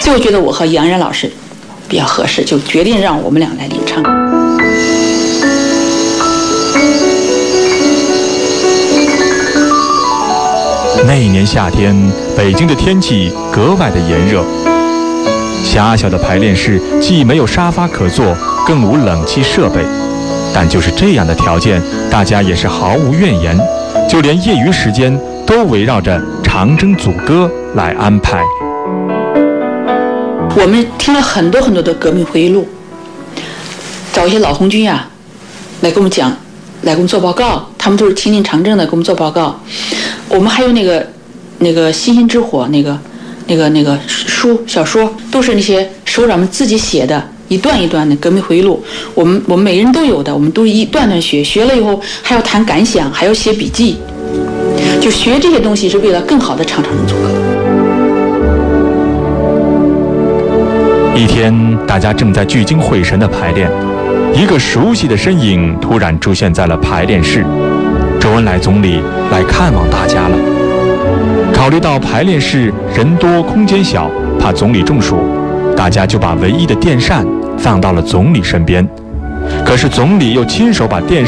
最后觉得我和杨然老师比较合适，就决定让我们俩来领唱。 那一年夏天，北京的天气格外的炎热。狭小的排练室既没有沙发可坐，更无冷气设备，但就是这样的条件，大家也是毫无怨言，就连业余时间都围绕着长征组歌来安排。 我们听了很多的革命回忆录，找一些老红军啊来给我们讲，来给我们做报告，他们都是亲临长征的，给我们做报告。我们还有那个星星之火那个小说，都是那些首长们自己写的一段一段的革命回忆录。我们每个人都有的，我们都一段段学了以后还要谈感想，还要写笔记。就学这些东西是为了更好的唱长征组歌。 一天，大家正在聚精会神的排练，一个熟悉的身影突然出现在了排练室。周恩来总理来看望大家了。考虑到排练室人多空间小，怕总理中暑，大家就把唯一的电扇放到了总理身边。可是总理又亲手把电